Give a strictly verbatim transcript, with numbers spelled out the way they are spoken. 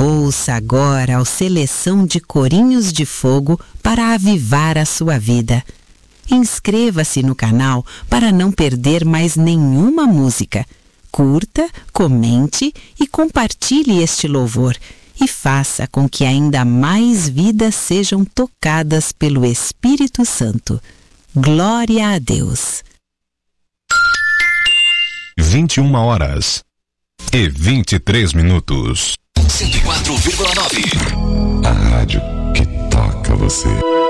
Ouça agora a seleção de corinhos de fogo para avivar a sua vida. Inscreva-se no canal para não perder mais nenhuma música. Curta, comente e compartilhe este louvor e faça com que ainda mais vidas sejam tocadas pelo Espírito Santo. Glória a Deus. vinte e uma horas e vinte e três minutos. cento e quatro vírgula nove. A rádio que toca você.